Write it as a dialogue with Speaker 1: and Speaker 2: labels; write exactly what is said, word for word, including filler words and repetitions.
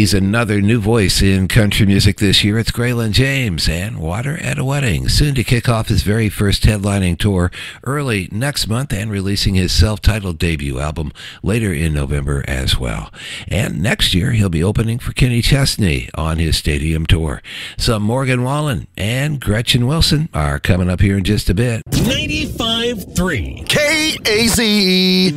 Speaker 1: He's another new voice in country music this year. It's Graylin James and Water at a Wedding, soon to kick off his very first headlining tour early next month and releasing his self-titled debut album later in November as well. And next year, he'll be opening for Kenny Chesney on his stadium tour. Some Morgan Wallen and Gretchen Wilson are coming up here in just a bit.
Speaker 2: ninety-five point three
Speaker 3: K A Z E.